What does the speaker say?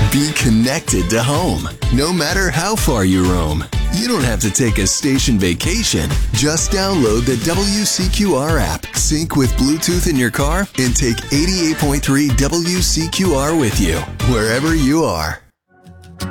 Be connected to home, no matter how far you roam. You don't have to take a station vacation. Just download the WCQR app, sync with Bluetooth in your car, and take 88.3 WCQR with you, wherever you are.